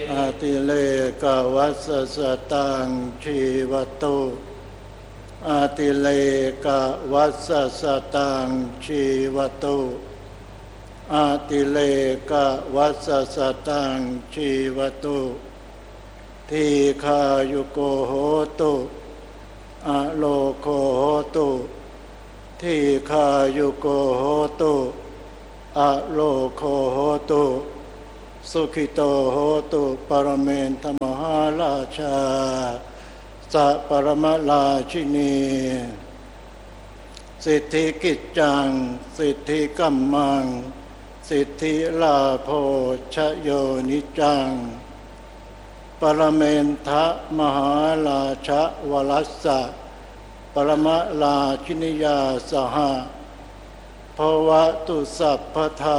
อาติเลกวัสสตังชีวตุอาติเลกวัสสตังชีวตุอาติเลกวัสสตังชีวตุทีฆายุโกโหตุอโลโกโหตุทีฆายุโกโหตุอโลโกโหตุสุขิโตโหตุปรเมนทมหาราชาสัพปรมราชินีสิทธิกิจจังสิทธิกัมมังสิทธิลาโภชโยนิจังปรเมนทะมหาราชวรัสสะปรมราชินียาสหภวตุสัพพทา